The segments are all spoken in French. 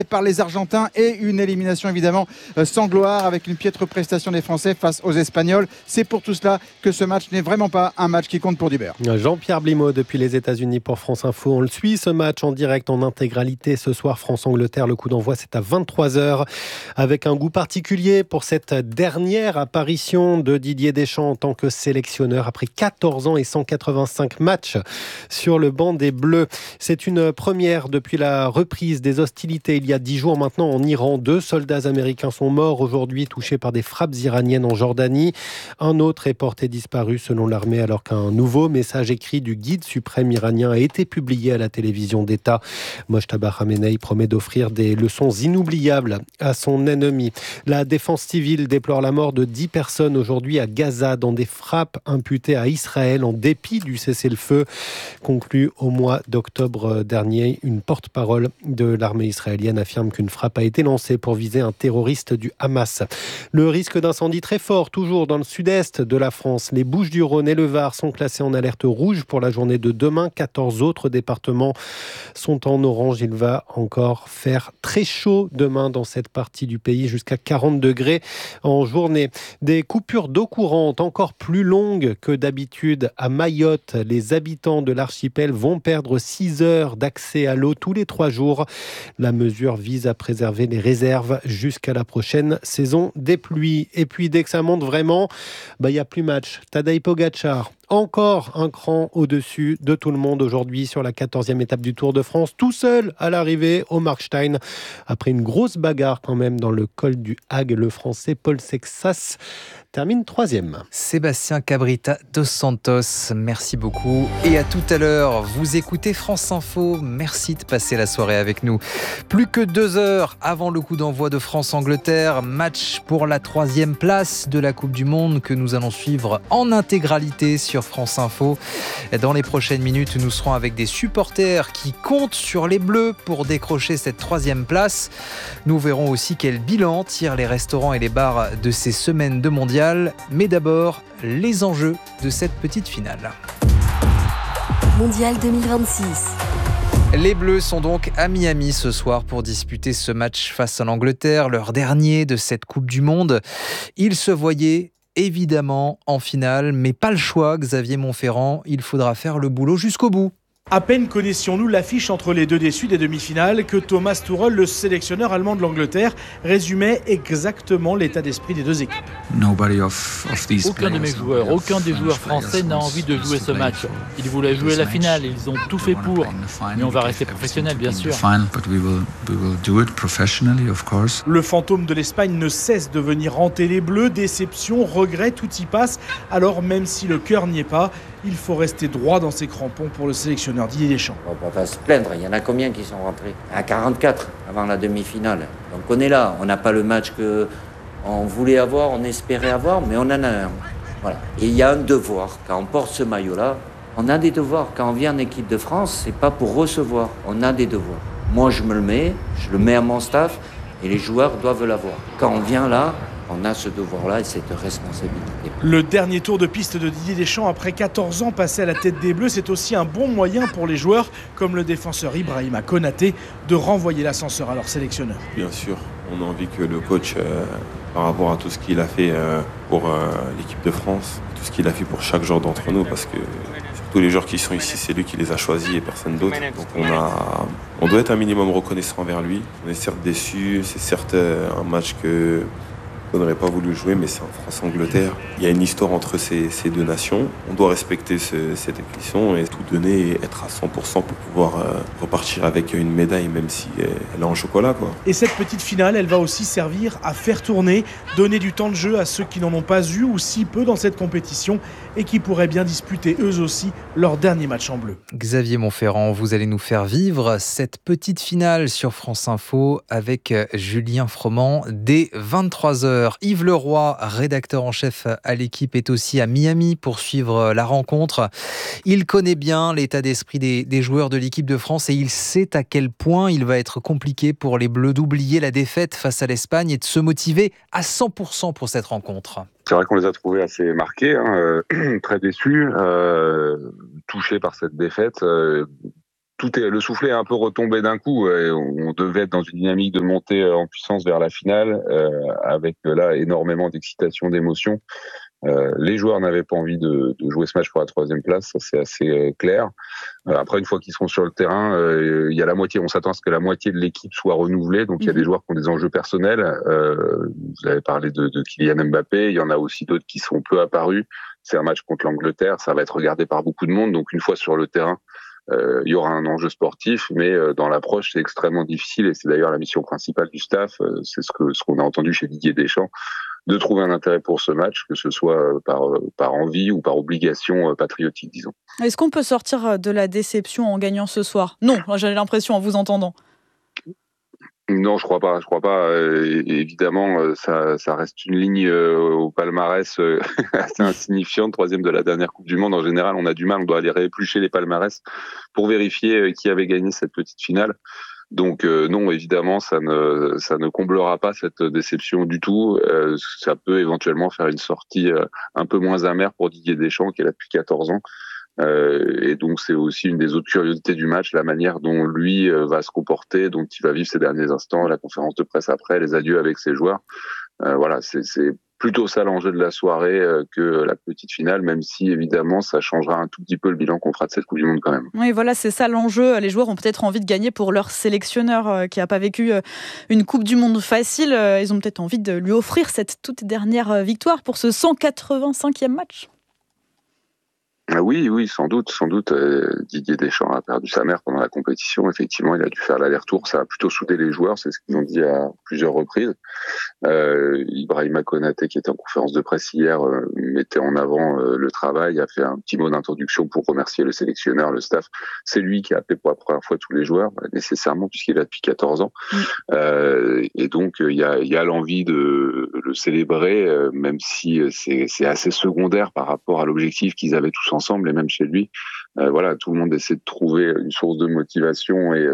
par les Argentins et une élimination évidemment sans gloire avec une piètre prestation des Français face aux Espagnols. C'est pour tout cela que ce match n'est vraiment pas un match qui compte pour du beurre. Jean-Pierre Blimaud depuis les États-Unis pour France Info. On le suit ce match en direct en intégralité ce soir. France-Angleterre, le coup d'envoi c'est à 23h avec un goût particulier pour cette dernière apparition de Didier Deschamps en tant que sélectionneur après 14 ans et 185 matchs sur le banc des Bleus. C'est une première depuis la reprise des hostilités il y a 10 jours maintenant en Iran. 2 soldats américains sont morts aujourd'hui touchés par des frappes iraniennes en Jordanie. Un autre est porté disparu selon l'armée alors qu'un nouveau message écrit du guide suprême iranien a été publié à la télévision d'État. Mojtaba Khamenei promet d'offrir des leçons inoubliables à son ennemi. La défense civile déplore la mort de 10 personnes aujourd'hui à Gaza dans des frappes imputées à Israël en dépit du cessez-le-feu conclu au mois d'octobre dernier. Une porte-parole de l'armée israélienne affirme qu'une frappe a été lancée pour viser un terroriste du Hamas. Le risque d'incendie très fort, toujours dans le sud-est de la France. Les Bouches-du-Rhône et le Var sont classés en alerte rouge pour la journée de demain. 14 autres départements sont en orange. Il va encore faire très chaud demain dans cette partie du pays, jusqu'à 40 degrés en journée. Des coupures d'eau courante encore plus longues que d'habitude à Mayotte. Les habitants de l'archipel vont perdre 6 heures d'accès à l'eau tous les 3 jours. La mesure vise à préserver les réserves jusqu'à la prochaine saison des pluies. Et puis dès que ça monte vraiment, il n'y a plus match. Tadej Pogačar, encore un cran au-dessus de tout le monde aujourd'hui sur la 14e étape du Tour de France, tout seul à l'arrivée au Markstein. Après une grosse bagarre quand même dans le col du Hague, le Français Paul Sexas termine 3e. Sébastien Cabrita dos Santos, merci beaucoup. Et à tout à l'heure, vous écoutez France Info. Merci de passer la soirée avec nous. Plus que 2 heures avant le coup d'envoi de France-Angleterre, match pour la 3e place de la Coupe du Monde que nous allons suivre en intégralité sur France Info. Dans les prochaines minutes, nous serons avec des supporters qui comptent sur les Bleus pour décrocher cette 3e place. Nous verrons aussi quel bilan tirent les restaurants et les bars de ces semaines de mondial. Mais d'abord, les enjeux de cette petite finale. Mondial 2026. Les Bleus sont donc à Miami ce soir pour disputer ce match face à l'Angleterre, leur dernier de cette Coupe du Monde. Ils se voyaient évidemment en finale, mais pas le choix, Xavier Monferrand. Il faudra faire le boulot jusqu'au bout. À peine connaissions-nous l'affiche entre les deux déçus des demi-finales que Thomas Tuchel, le sélectionneur allemand de l'Angleterre, résumait exactement l'état d'esprit des deux équipes. Aucun de mes joueurs, aucun des joueurs français n'a envie de jouer ce match. Ils voulaient jouer la finale, ils ont tout fait pour. Mais on va rester professionnels, bien sûr. Le fantôme de l'Espagne ne cesse de venir hanter les Bleus. Déception, regret, tout y passe. Alors même si le cœur n'y est pas, il faut rester droit dans ses crampons pour le sélectionneur Didier Deschamps. On va pas se plaindre, il y en a combien qui sont rentrés? À 44 avant la demi-finale. Donc on est là, on n'a pas le match qu'on voulait avoir, on espérait avoir, mais on en a un. Voilà. Et il y a un devoir, quand on porte ce maillot-là, on a des devoirs. Quand on vient en équipe de France, c'est pas pour recevoir, on a des devoirs. Moi je le mets à mon staff, et les joueurs doivent l'avoir. Quand on vient là, on a ce devoir-là et cette responsabilité. Le dernier tour de piste de Didier Deschamps après 14 ans passé à la tête des Bleus, c'est aussi un bon moyen pour les joueurs, comme le défenseur Ibrahima Konaté, de renvoyer l'ascenseur à leur sélectionneur. Bien sûr, on a envie que le coach, par rapport à tout ce qu'il a fait pour l'équipe de France, tout ce qu'il a fait pour chaque joueur d'entre nous, parce que tous les joueurs qui sont ici, c'est lui qui les a choisis et personne d'autre. Donc on doit être un minimum reconnaissant envers lui. On est certes déçus, c'est certes un match qu'on n'aurait pas voulu jouer, mais c'est en France-Angleterre. Il y a une histoire entre ces deux nations. On doit respecter cette élection et tout donner et être à 100% pour pouvoir repartir avec une médaille, même si elle est en chocolat, quoi. Et cette petite finale, elle va aussi servir à faire tourner, donner du temps de jeu à ceux qui n'en ont pas eu ou si peu dans cette compétition et qui pourraient bien disputer eux aussi leur dernier match en bleu. Xavier Monferrand, vous allez nous faire vivre cette petite finale sur France Info avec Julien Froment dès 23h. Yves Leroy, rédacteur en chef à l'équipe, est aussi à Miami pour suivre la rencontre. Il connaît bien l'état d'esprit des joueurs de l'équipe de France et il sait à quel point il va être compliqué pour les Bleus d'oublier la défaite face à l'Espagne et de se motiver à 100% pour cette rencontre. C'est vrai qu'on les a trouvés assez marqués, très déçus, touchés par cette défaite. le soufflet est un peu retombé d'un coup. On devait être dans une dynamique de montée en puissance vers la finale, avec là énormément d'excitation, d'émotion. Les joueurs n'avaient pas envie de jouer ce match pour la 3e place, ça c'est assez clair. Après, une fois qu'ils seront sur le terrain, il y a la moitié. On s'attend à ce que la moitié de l'équipe soit renouvelée. Donc il y a des joueurs qui ont des enjeux personnels. Vous avez parlé de Kylian Mbappé. Il y en a aussi d'autres qui sont peu apparus. C'est un match contre l'Angleterre, ça va être regardé par beaucoup de monde. Donc une fois sur le terrain, il y aura un enjeu sportif, mais dans l'approche, c'est extrêmement difficile. Et c'est d'ailleurs la mission principale du staff. C'est ce qu'on a entendu chez Didier Deschamps, de trouver un intérêt pour ce match, que ce soit par envie ou par obligation patriotique, disons. Est-ce qu'on peut sortir de la déception en gagnant ce soir ? Non, j'ai l'impression en vous entendant. Non, je crois pas. Évidemment, ça reste une ligne au palmarès assez insignifiante, 3e de la dernière Coupe du Monde. En général, on a du mal, on doit aller rééplucher les palmarès pour vérifier qui avait gagné cette petite finale. Donc non, évidemment, ça ne comblera pas cette déception du tout. Ça peut éventuellement faire une sortie un peu moins amère pour Didier Deschamps, qui est là depuis 14 ans. Et donc c'est aussi une des autres curiosités du match, la manière dont lui va se comporter, dont il va vivre ces derniers instants, la conférence de presse après, les adieux avec ses joueurs. Voilà, c'est plutôt ça l'enjeu de la soirée que la petite finale, même si évidemment ça changera un tout petit peu le bilan qu'on fera de cette Coupe du Monde quand même. Oui, voilà, c'est ça l'enjeu. Les joueurs ont peut-être envie de gagner pour leur sélectionneur qui n'a pas vécu une Coupe du Monde facile. Ils ont peut-être envie de lui offrir cette toute dernière victoire pour ce 185e match. Oui, sans doute. Didier Deschamps a perdu sa mère pendant la compétition. Effectivement, il a dû faire l'aller-retour. Ça a plutôt soudé les joueurs, c'est ce qu'ils ont dit à plusieurs reprises. Ibrahima Konaté, qui était en conférence de presse hier, mettait en avant le travail, a fait un petit mot d'introduction pour remercier le sélectionneur, le staff. C'est lui qui a appelé pour la première fois tous les joueurs, nécessairement, puisqu'il est là depuis 14 ans. Et donc, il y a l'envie de le célébrer, même si c'est assez secondaire par rapport à l'objectif qu'ils avaient tous ensemble, et même chez lui. Voilà, tout le monde essaie de trouver une source de motivation et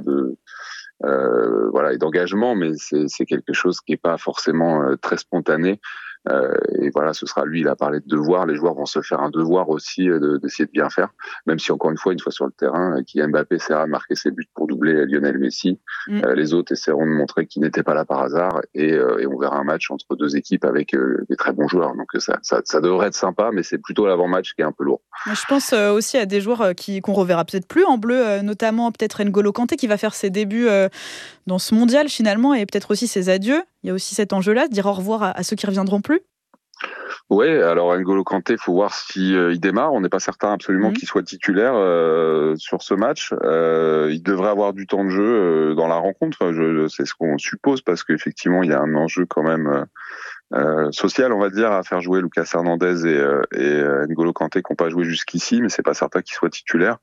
et d'engagement, mais c'est quelque chose qui est pas forcément très spontané. Et voilà, ce sera lui, il a parlé de devoir. Les joueurs vont se faire un devoir aussi d'essayer de bien faire, même si encore une fois sur le terrain, Kylian Mbappé essaiera de marquer ses buts pour doubler Lionel Messi. Les autres essaieront de montrer qu'ils n'étaient pas là par hasard, et on verra un match entre deux équipes avec des très bons joueurs. Donc ça devrait être sympa, mais c'est plutôt l'avant-match qui est un peu lourd. Je pense aussi à des joueurs qu'on reverra peut-être plus en bleu, notamment peut-être N'Golo Kanté qui va faire ses débuts dans ce mondial finalement, et peut-être aussi ses adieux. Il y a aussi cet enjeu-là, de dire au revoir à ceux qui ne reviendront plus. Oui, alors N'Golo Kanté, il faut voir s'il démarre. On n'est pas certain absolument qu'il soit titulaire sur ce match. Il devrait avoir du temps de jeu dans la rencontre, c'est ce qu'on suppose, parce qu'effectivement, il y a un enjeu quand même social, on va dire, à faire jouer Lucas Hernandez et N'Golo Kanté qui n'ont pas joué jusqu'ici, mais c'est pas certain qu'il soit titulaire.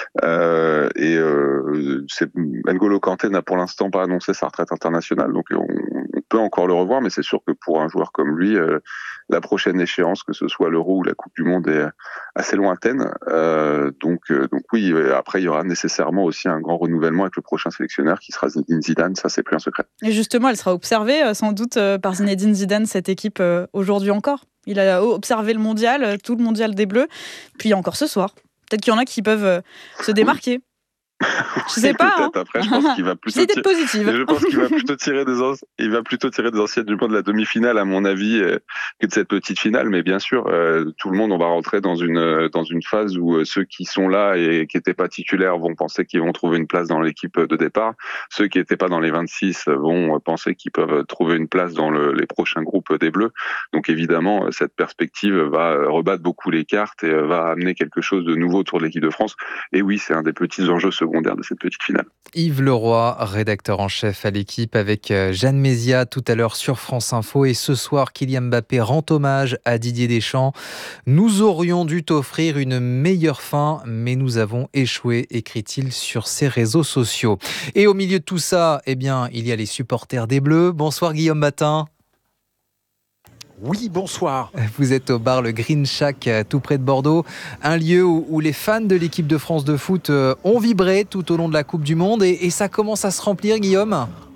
N'Golo Kanté n'a pour l'instant pas annoncé sa retraite internationale, donc on peut encore le revoir, mais c'est sûr que pour un joueur comme lui, la prochaine échéance, que ce soit l'Euro ou la Coupe du Monde, est assez lointaine. Donc oui, après il y aura nécessairement aussi un grand renouvellement avec le prochain sélectionneur qui sera Zinedine Zidane, ça c'est plus un secret. Et justement, elle sera observée sans doute par Zinedine Zidane, cette équipe, aujourd'hui encore. Il a observé le mondial, tout le mondial des Bleus, puis encore ce soir. Peut-être qu'il y en a qui peuvent se démarquer. Je sais pas. Peut-être. Après, je pense qu'il va plutôt je pense qu'il va plutôt tirer des anciennes du point de la demi-finale, à mon avis, que de cette petite finale. Mais bien sûr, tout le monde, on va rentrer dans une phase où ceux qui sont là et qui n'étaient pas titulaires vont penser qu'ils vont trouver une place dans l'équipe de départ. Ceux qui n'étaient pas dans les 26 vont penser qu'ils peuvent trouver une place dans les prochains groupes des Bleus. Donc évidemment, cette perspective va rebattre beaucoup les cartes et va amener quelque chose de nouveau autour de l'équipe de France. Et oui, c'est un des petits enjeux secondaires de cette petite finale. Yves Leroy, rédacteur en chef à l'équipe, avec Jeanne Mézia tout à l'heure sur France Info. Et ce soir, Kylian Mbappé rend hommage à Didier Deschamps. Nous aurions dû t'offrir une meilleure fin, mais nous avons échoué, écrit-il sur ses réseaux sociaux. Et au milieu de tout ça, il y a les supporters des Bleus. Bonsoir Guillaume Batin. Oui, bonsoir. Vous êtes au bar Le Green Shack, tout près de Bordeaux, un lieu où les fans de l'équipe de France de foot ont vibré tout au long de la Coupe du Monde, et ça commence à se remplir, Guillaume.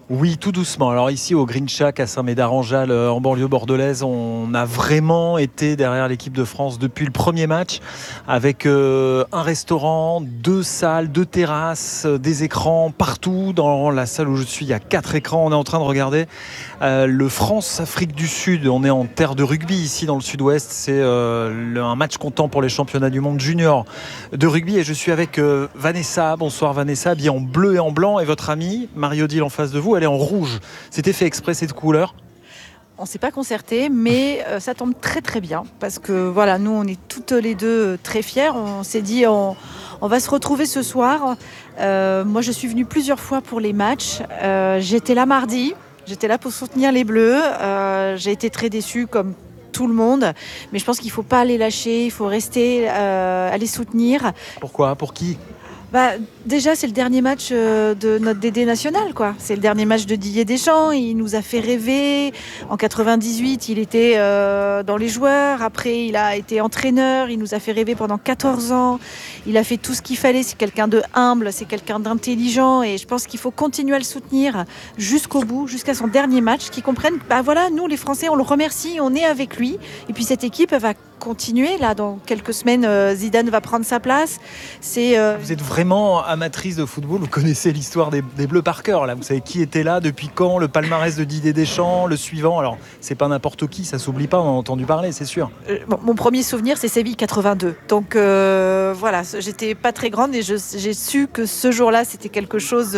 Oui, tout doucement. Alors ici au Green Shack à Saint-Médard-en-Jalles, en banlieue bordelaise, on a vraiment été derrière l'équipe de France depuis le premier match, avec un restaurant, 2 salles, 2 terrasses, des écrans partout. Dans la salle où je suis, il y a 4 écrans. On est en train de regarder le France-Afrique du Sud. On est en terre de rugby ici dans le sud-ouest. C'est un match comptant pour les championnats du monde junior de rugby. Et je suis avec Vanessa. Bonsoir Vanessa, habillée en bleu et en blanc. Et votre amie Marie-Odile en face de vous, elle est en rouge. C'était fait exprès cette couleur? On ne s'est pas concerté, mais ça tombe très très bien parce que voilà, nous on est toutes les deux très fiers. On s'est dit on va se retrouver ce soir. Moi je suis venue plusieurs fois pour les matchs. J'étais là mardi, j'étais là pour soutenir les Bleus. J'ai été très déçue comme tout le monde, mais je pense qu'il ne faut pas les lâcher, il faut rester à les soutenir. Pourquoi? Pour qui? Déjà, c'est le dernier match de notre DD national, quoi. C'est le dernier match de Didier Deschamps. Il nous a fait rêver. En 98, il était dans les joueurs. Après, il a été entraîneur. Il nous a fait rêver pendant 14 ans. Il a fait tout ce qu'il fallait. C'est quelqu'un de humble, c'est quelqu'un d'intelligent. Et je pense qu'il faut continuer à le soutenir jusqu'au bout, jusqu'à son dernier match. Qu'ils comprennent, voilà, nous, les Français, on le remercie. On est avec lui. Et puis, cette équipe, elle va continuer. Là, dans quelques semaines, Zidane va prendre sa place. Vous êtes vraiment amatrice de football, vous connaissez l'histoire des Bleus par cœur, là. Vous savez qui était là, depuis quand, le palmarès de Didier Deschamps, le suivant. Alors, c'est pas n'importe qui, ça s'oublie pas, on en a entendu parler, c'est sûr. Mon premier souvenir, c'est Séville 82. Donc voilà, j'étais pas très grande et j'ai su que ce jour-là, c'était quelque chose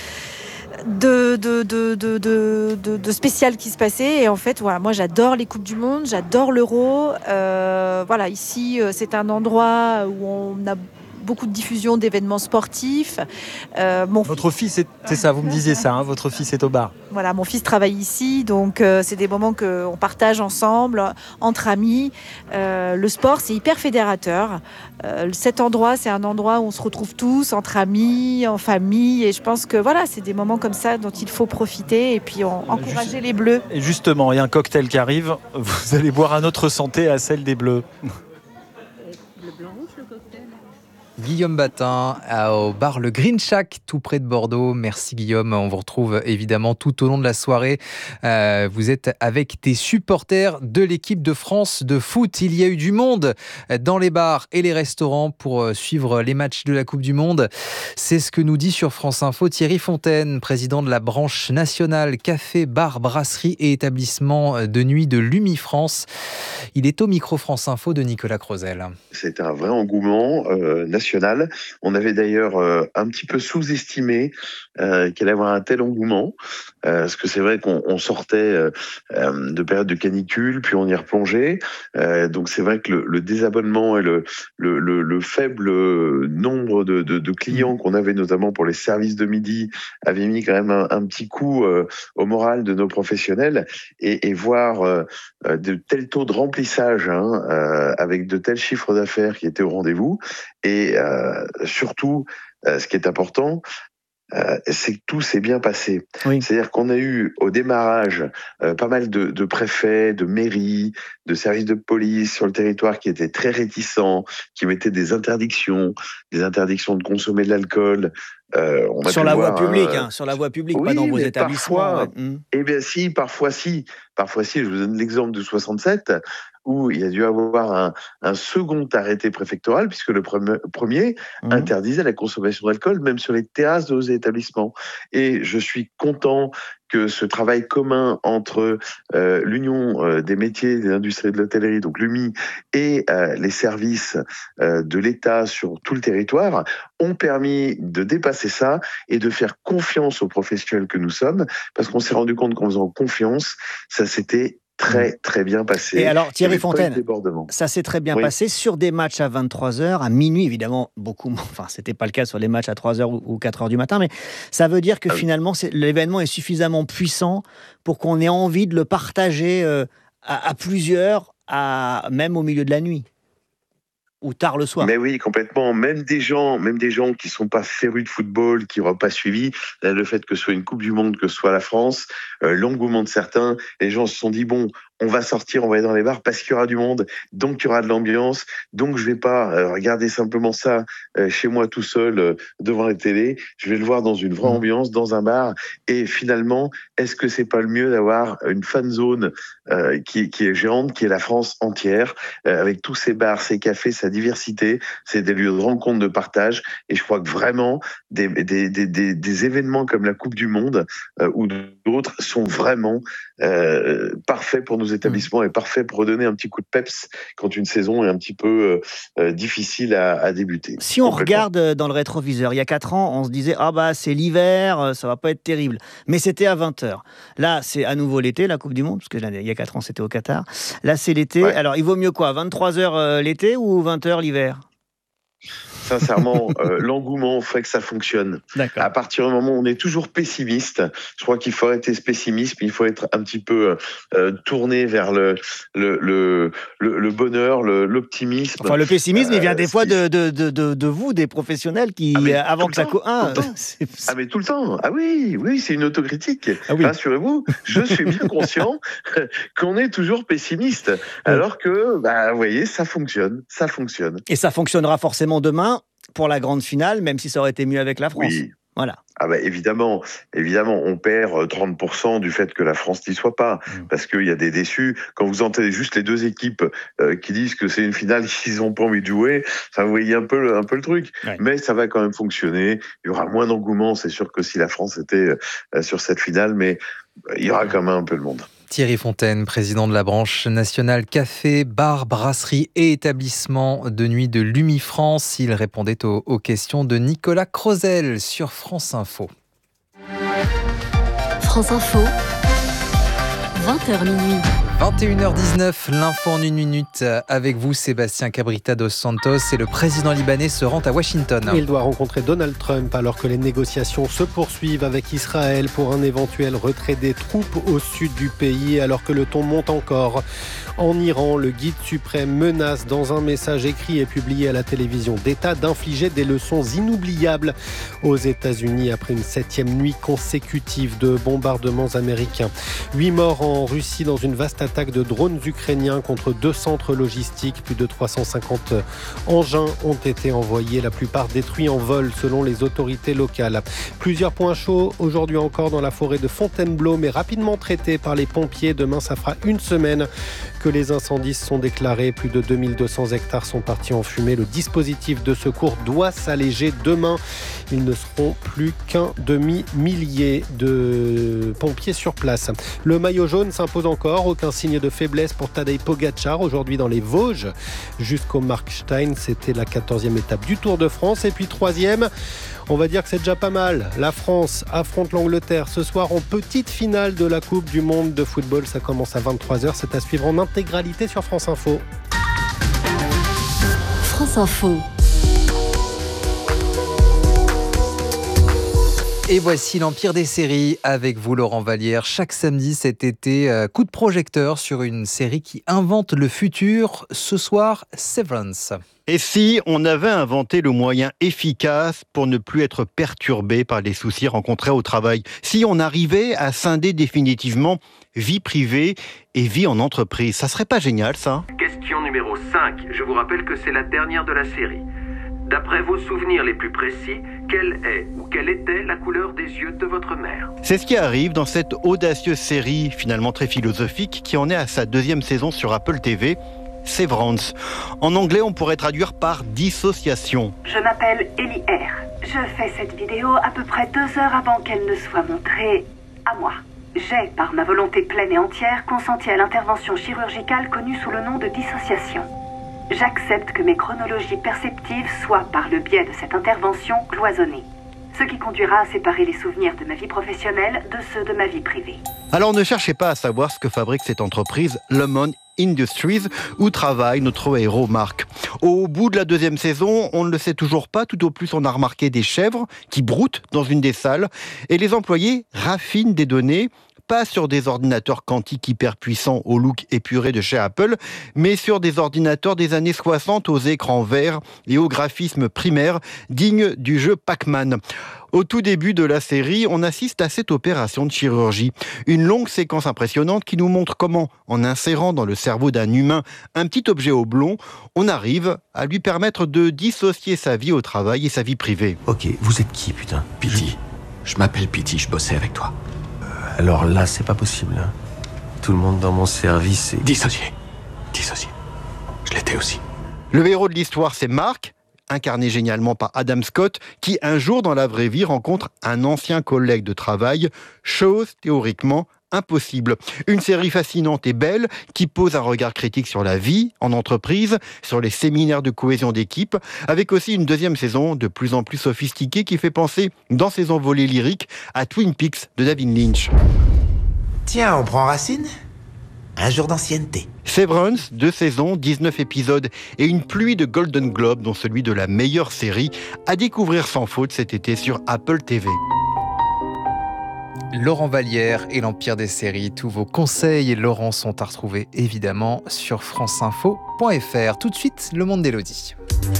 de spécial qui se passait. Et en fait, voilà, moi j'adore les Coupes du Monde, j'adore l'Euro. Voilà, ici, c'est un endroit où on a beaucoup de diffusion d'événements sportifs. Votre fils, c'est ça, vous me disiez ça, hein, votre fils est au bar. Voilà, mon fils travaille ici, donc c'est des moments qu'on partage ensemble, entre amis. Le sport, c'est hyper fédérateur. Cet endroit, c'est un endroit où on se retrouve tous, entre amis, en famille, et je pense que voilà, c'est des moments comme ça dont il faut profiter et puis encourager les Bleus. Et justement, il y a un cocktail qui arrive, vous allez boire à notre santé, à celle des Bleus. Guillaume Batin au bar Le Green Shack tout près de Bordeaux. Merci Guillaume, on vous retrouve évidemment tout au long de la soirée. Vous êtes avec des supporters de l'équipe de France de foot. Il y a eu du monde dans les bars et les restaurants pour suivre les matchs de la Coupe du Monde. C'est ce que nous dit sur France Info Thierry Fontaine, président de la branche nationale café, bar, brasserie et établissement de nuit de l'UMI France. Il est au micro France Info de Nicolas Crozel. C'est un vrai engouement national. On avait d'ailleurs un petit peu sous-estimé qu'elle allait avoir un tel engouement, parce que c'est vrai qu'on sortait de périodes de canicule, puis on y replongeait. Donc c'est vrai que le désabonnement et le faible nombre de clients qu'on avait, notamment pour les services de midi, avait mis quand même un petit coup au moral de nos professionnels. Et voir de tels taux de remplissage, avec de tels chiffres d'affaires qui étaient au rendez-vous, et surtout, ce qui est important, c'est que tout s'est bien passé. Oui. C'est-à-dire qu'on a eu au démarrage pas mal de préfets, de mairies, de services de police sur le territoire qui étaient très réticents, qui mettaient des interdictions de consommer de l'alcool. Sur la voie publique, sur la voie publique, oui, pas dans vos établissements. Eh bien si, parfois si. Je vous donne l'exemple de 67, où il y a dû avoir un second arrêté préfectoral, puisque le premier interdisait la consommation d'alcool, même sur les terrasses de nos établissements. Et je suis content que ce travail commun entre l'Union des métiers et des industries de l'hôtellerie, donc l'UMI, et les services de l'État sur tout le territoire ont permis de dépasser ça et de faire confiance aux professionnels que nous sommes, parce qu'on s'est rendu compte qu'en faisant confiance, ça s'était très bien passé. Et alors Thierry Fontaine, ça s'est très bien passé sur des matchs à 23h, à minuit évidemment, beaucoup, enfin c'était pas le cas sur les matchs à 3h ou 4h du matin, mais ça veut dire que finalement l'événement est suffisamment puissant pour qu'on ait envie de le partager à plusieurs, même au milieu de la nuit. Ou tard le soir. Mais oui, complètement. Même des gens qui sont pas férus de football, qui n'auront pas suivi, là, le fait que ce soit une Coupe du Monde, que ce soit la France, l'engouement de certains, les gens se sont dit, bon, on va sortir, on va aller dans les bars parce qu'il y aura du monde, donc il y aura de l'ambiance, donc je vais pas regarder simplement ça chez moi tout seul devant la télé, je vais le voir dans une vraie ambiance, dans un bar, et finalement, est-ce que c'est pas le mieux d'avoir une fan zone qui est géante, qui est la France entière, avec tous ces bars, ces cafés, sa diversité, c'est des lieux de rencontre, de partage, et je crois que vraiment, des événements comme la Coupe du Monde ou d'autres sont vraiment parfaits pour nos établissements et parfaits pour redonner un petit coup de peps quand une saison est un petit peu difficile à débuter. Si on regarde dans le rétroviseur, il y a 4 ans, on se disait c'est l'hiver, ça va pas être terrible. Mais c'était à 20h. Là, c'est à nouveau l'été, la Coupe du Monde, parce que il y a 4 ans, c'était au Qatar. Là, c'est l'été. Ouais. Alors, il vaut mieux quoi, 23h l'été ou 20h l'hiver ? Sincèrement, l'engouement ferait que ça fonctionne. D'accord. À partir du moment où on est toujours pessimiste, je crois qu'il faut arrêter ce pessimisme, il faut être un petit peu tourné vers le bonheur, l'optimisme. Enfin, le pessimisme, il vient des fois de vous, des professionnels qui, avant que ça... mais tout le temps. Ah oui, c'est une autocritique. Ah oui. Rassurez-vous, je suis bien conscient qu'on est toujours pessimiste, alors que, vous voyez, ça fonctionne. Et ça fonctionnera forcément demain pour la grande finale, même si ça aurait été mieux avec la France. Oui. Voilà. Évidemment, on perd 30% du fait que la France n'y soit pas, parce qu'il y a des déçus. Quand vous entendez juste les deux équipes qui disent que c'est une finale qu'ils n'ont pas envie de jouer, ça vous voyez un peu le truc. Ouais. Mais ça va quand même fonctionner. Il y aura moins d'engouement, c'est sûr, que si la France était sur cette finale, mais il y aura quand même un peu de monde. Thierry Fontaine, président de la branche nationale café, bar, brasserie et établissement de nuit de Lumifrance. Il répondait aux questions de Nicolas Crozel sur France Info. France Info, 20h minuit. 21h19, l'info en une minute avec vous, Sébastien Cabrita dos Santos, et le président libanais se rend à Washington. Il doit rencontrer Donald Trump alors que les négociations se poursuivent avec Israël pour un éventuel retrait des troupes au sud du pays, alors que le ton monte encore. En Iran, le guide suprême menace dans un message écrit et publié à la télévision d'État d'infliger des leçons inoubliables aux États-Unis après une 7e nuit consécutive de bombardements américains. 8 morts en Russie dans une vaste attaque de drones ukrainiens contre 2 centres logistiques. Plus de 350 engins ont été envoyés, la plupart détruits en vol selon les autorités locales. Plusieurs points chauds aujourd'hui encore dans la forêt de Fontainebleau, mais rapidement traités par les pompiers. Demain, ça fera une semaine que les incendies sont déclarés. Plus de 2200 hectares sont partis en fumée. Le dispositif de secours doit s'alléger demain. Ils ne seront plus qu'un demi-millier de pompiers sur place. Le maillot jaune s'impose encore. Aucun signe de faiblesse pour Tadej Pogačar aujourd'hui dans les Vosges. Jusqu'au Markstein, c'était la 14e étape du Tour de France. Et puis 3e, on va dire que c'est déjà pas mal. La France affronte l'Angleterre ce soir en petite finale de la Coupe du Monde de football. Ça commence à 23h. C'est à suivre en intégralité sur France Info. France Info. Et voici l'Empire des séries avec vous, Laurent Vallière. Chaque samedi cet été, coup de projecteur sur une série qui invente le futur. Ce soir, Severance. Et si on avait inventé le moyen efficace pour ne plus être perturbé par les soucis rencontrés au travail? Si on arrivait à scinder définitivement vie privée et vie en entreprise, ça serait pas génial, ça? Question numéro 5. Je vous rappelle que c'est la dernière de la série. D'après vos souvenirs les plus précis, quelle est ou quelle était la couleur des yeux de votre mère? C'est ce qui arrive dans cette audacieuse série, finalement très philosophique, qui en est à sa 2e saison sur Apple TV, Severance. En anglais, on pourrait traduire par dissociation. Je m'appelle Ellie R. Je fais cette vidéo à peu près 2 heures avant qu'elle ne soit montrée à moi. J'ai, par ma volonté pleine et entière, consenti à l'intervention chirurgicale connue sous le nom de dissociation. J'accepte que mes chronologies perceptives soient, par le biais de cette intervention, cloisonnées. Ce qui conduira à séparer les souvenirs de ma vie professionnelle de ceux de ma vie privée. Alors ne cherchez pas à savoir ce que fabrique cette entreprise, Lemon Industries, où travaille notre héros Marc. Au bout de la 2e saison, on ne le sait toujours pas, tout au plus on a remarqué des chèvres qui broutent dans une des salles et les employés raffinent des données pas sur des ordinateurs quantiques hyper puissants au look épuré de chez Apple, mais sur des ordinateurs des années 60 aux écrans verts et au graphisme primaire digne du jeu Pac-Man. Au tout début de la série, on assiste à cette opération de chirurgie. Une longue séquence impressionnante qui nous montre comment, en insérant dans le cerveau d'un humain un petit objet oblong, on arrive à lui permettre de dissocier sa vie au travail et sa vie privée. Ok, vous êtes qui, putain? Pity. Je m'appelle Pity, je bossais avec toi. Alors là, c'est pas possible. Hein. Tout le monde dans mon service est... Dissocié. Je l'étais aussi. Le héros de l'histoire, c'est Mark, incarné génialement par Adam Scott, qui un jour dans la vraie vie rencontre un ancien collègue de travail, chose théoriquement impossible. Une série fascinante et belle qui pose un regard critique sur la vie en entreprise, sur les séminaires de cohésion d'équipe, avec aussi une deuxième saison de plus en plus sophistiquée qui fait penser, dans ses envolées lyriques, à Twin Peaks de David Lynch. Tiens, on prend racine ? Un jour d'ancienneté. Severance, 2 saisons, 19 épisodes et une pluie de Golden Globe, dont celui de la meilleure série, à découvrir sans faute cet été sur Apple TV. Laurent Vallière et l'Empire des séries. Tous vos conseils, Laurent, sont à retrouver évidemment sur franceinfo.fr. Tout de suite, le monde d'Élodie.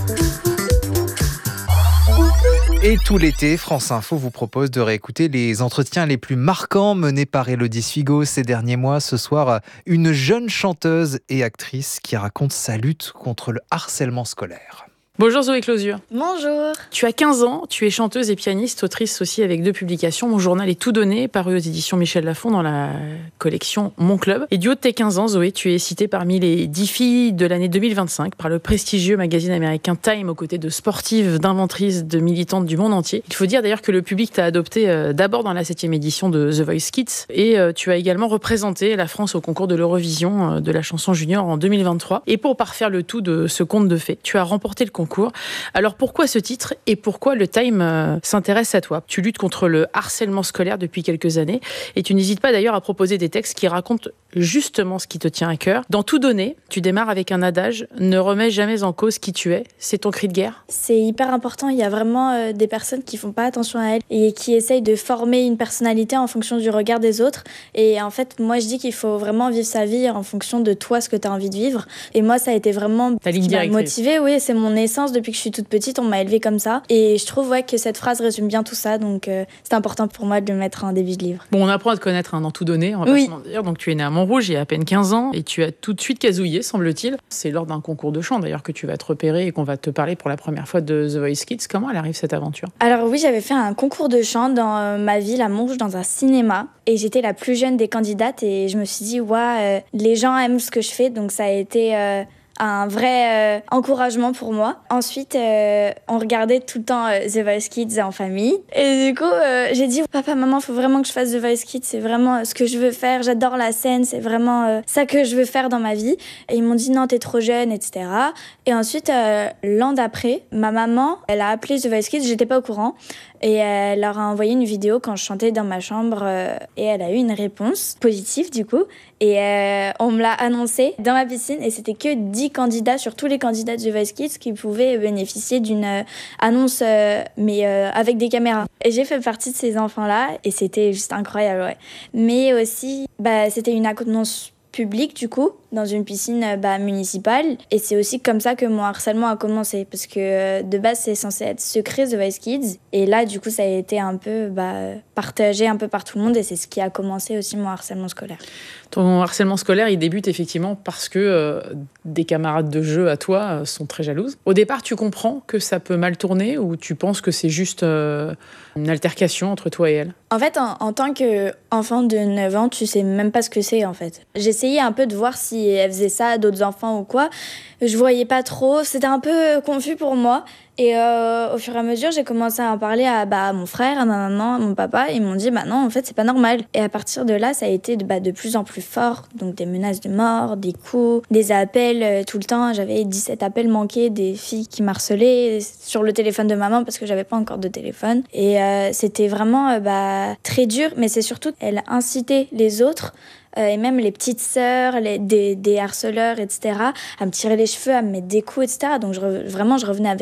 Et tout l'été, France Info vous propose de réécouter les entretiens les plus marquants menés par Élodie Svigo ces derniers mois. Ce soir, une jeune chanteuse et actrice qui raconte sa lutte contre le harcèlement scolaire. Bonjour Zoé Closure. Bonjour. Tu as 15 ans, tu es chanteuse et pianiste, autrice aussi avec 2 publications. Mon journal est tout donné, paru aux éditions Michel Lafon dans la collection Mon Club. Et du haut de tes 15 ans, Zoé, tu es citée parmi les 10 filles de l'année 2025 par le prestigieux magazine américain Time, aux côtés de sportives, d'inventrices, de militantes du monde entier. Il faut dire d'ailleurs que le public t'a adopté d'abord dans la 7e édition de The Voice Kids et tu as également représenté la France au concours de l'Eurovision de la chanson junior en 2023. Et pour parfaire le tout de ce conte de fées, tu as remporté le concours. Alors pourquoi ce titre et pourquoi le Time s'intéresse à toi ? Tu luttes contre le harcèlement scolaire depuis quelques années et tu n'hésites pas d'ailleurs à proposer des textes qui racontent justement ce qui te tient à cœur. Dans Tout donner, tu démarres avec un adage « Ne remets jamais en cause qui tu es ». C'est ton cri de guerre ? C'est hyper important. Il y a vraiment des personnes qui font pas attention à elles et qui essayent de former une personnalité en fonction du regard des autres. Et en fait, moi, je dis qu'il faut vraiment vivre sa vie en fonction de toi, ce que tu as envie de vivre. Et moi, ça a été vraiment ta ligne directrice. Motivée. Oui, c'est mon essence. Depuis que je suis toute petite, on m'a élevée comme ça. Et je trouve que cette phrase résume bien tout ça. Donc, c'est important pour moi de le mettre en début de livre. Bon, on apprend à te connaître dans Tout donner, on va pas se mentir. Donc, tu es née à Montrouge il y a à peine 15 ans et tu as tout de suite casouillé, semble-t-il. C'est lors d'un concours de chant d'ailleurs que tu vas te repérer et qu'on va te parler pour la première fois de The Voice Kids. Comment elle arrive cette aventure ? Alors oui, j'avais fait un concours de chant dans ma ville à Montrouge, dans un cinéma. Et j'étais la plus jeune des candidates et je me suis dit, les gens aiment ce que je fais. Donc ça a été un vrai encouragement pour moi. Ensuite, on regardait tout le temps The Voice Kids en famille. Et du coup, j'ai dit, papa, maman, faut vraiment que je fasse The Voice Kids. C'est vraiment ce que je veux faire. J'adore la scène. C'est vraiment ça que je veux faire dans ma vie. Et ils m'ont dit, non, t'es trop jeune, etc. Et ensuite, l'an d'après, ma maman, elle a appelé The Voice Kids. J'étais pas au courant. Et elle leur a envoyé une vidéo quand je chantais dans ma chambre et elle a eu une réponse positive du coup. Et on me l'a annoncé dans ma piscine et c'était que 10 candidats sur tous les candidats de The Voice Kids qui pouvaient bénéficier d'une annonce mais avec des caméras. Et j'ai fait partie de ces enfants-là et c'était juste incroyable, ouais. Mais aussi, c'était une annonce publique du coup, dans une piscine municipale. Et c'est aussi comme ça que mon harcèlement a commencé. Parce que de base, c'est censé être secret, The Voice Kids. Et là, du coup, ça a été un peu partagé un peu par tout le monde. Et c'est ce qui a commencé aussi mon harcèlement scolaire. Ton harcèlement scolaire, il débute effectivement parce que des camarades de jeu à toi sont très jalouses. Au départ, tu comprends que ça peut mal tourner ou tu penses que c'est juste une altercation entre toi et elle ? En fait, en tant qu'enfant de 9 ans, tu sais même pas ce que c'est en fait. J'essayais un peu de voir si elle faisait ça à d'autres enfants ou quoi. Je voyais pas trop, c'était un peu confus pour moi. Et au fur et à mesure, j'ai commencé à en parler à mon frère, à ma maman, à mon papa. Et ils m'ont dit, non, en fait, c'est pas normal. Et à partir de là, ça a été de plus en plus fort. Donc des menaces de mort, des coups, des appels tout le temps. J'avais 17 appels manqués, des filles qui m'harcelaient sur le téléphone de maman parce que j'avais pas encore de téléphone. Et c'était vraiment très dur. Mais c'est surtout qu'elle incitait les autres et même les petites sœurs, des harceleurs, etc., à me tirer les cheveux, à me mettre des coups, etc. Donc je revenais avec des gros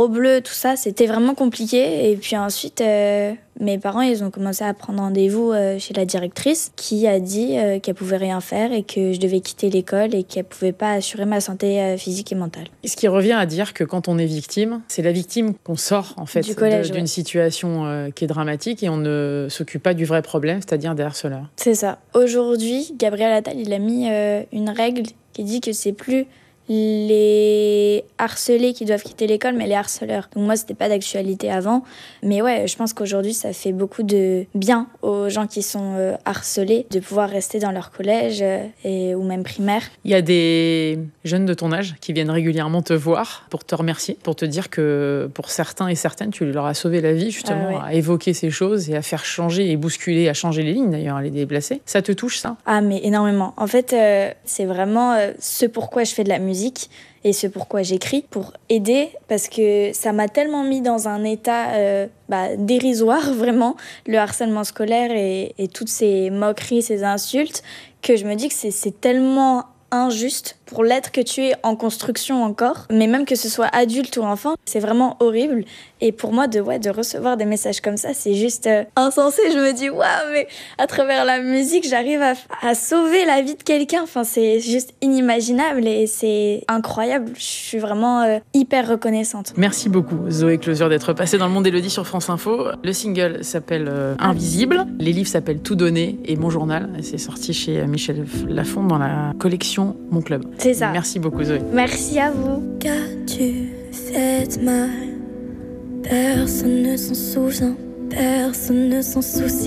au bleu, tout ça, c'était vraiment compliqué. Et puis ensuite, mes parents, ils ont commencé à prendre rendez-vous chez la directrice qui a dit qu'elle pouvait rien faire et que je devais quitter l'école et qu'elle pouvait pas assurer ma santé physique et mentale. Ce qui revient à dire que quand on est victime, c'est la victime qu'on sort en fait d'une situation qui est dramatique et on ne s'occupe pas du vrai problème, c'est-à-dire des harceleurs. C'est ça. Aujourd'hui, Gabriel Attal, il a mis une règle qui dit que c'est plus les harcelés qui doivent quitter l'école, mais les harceleurs. Donc moi, c'était pas d'actualité avant. Mais ouais, je pense qu'aujourd'hui, ça fait beaucoup de bien aux gens qui sont harcelés de pouvoir rester dans leur collège ou même primaire. Il y a des jeunes de ton âge qui viennent régulièrement te voir pour te remercier, pour te dire que pour certains et certaines, tu leur as sauvé la vie justement à évoquer ces choses et à faire changer et bousculer, à changer les lignes d'ailleurs, à les déplacer. Ça te touche ça ? Ah mais énormément. En fait, c'est vraiment ce pourquoi je fais de la musique et ce pourquoi j'écris, pour aider, parce que ça m'a tellement mis dans un état dérisoire, vraiment, le harcèlement scolaire et toutes ces moqueries, ces insultes, que je me dis que c'est tellement injuste pour l'être que tu es en construction encore, mais même que ce soit adulte ou enfant, c'est vraiment horrible. Et pour moi, de recevoir des messages comme ça, c'est juste insensé. Je me dis, waouh, mais à travers la musique, j'arrive à sauver la vie de quelqu'un. Enfin, c'est juste inimaginable et c'est incroyable. Je suis vraiment hyper reconnaissante. Merci beaucoup, Zoé Closure, d'être passée dans le Monde Élodie sur France Info. Le single s'appelle Invisible. Les livres s'appellent Tout donner et Mon journal. C'est sorti chez Michel Lafon dans la collection Mon Club. C'est ça. Merci beaucoup, Zoé. Merci à vous. Qu'as-tu fait de mal? Personne ne s'en souvient, personne ne s'en soucie.